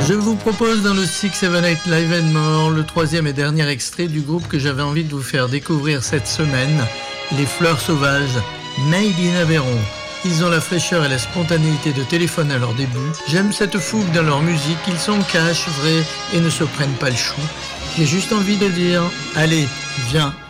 Je vous propose dans le 678 Live and More le troisième et dernier extrait du groupe que j'avais envie de vous faire découvrir cette semaine, Les Fleurs Sauvages, Made in Aveyron. Ils ont la fraîcheur et la spontanéité de Téléphone à leur début. J'aime cette fougue dans leur musique, ils sont cash, vrais et ne se prennent pas le chou. J'ai juste envie de dire, allez, viens,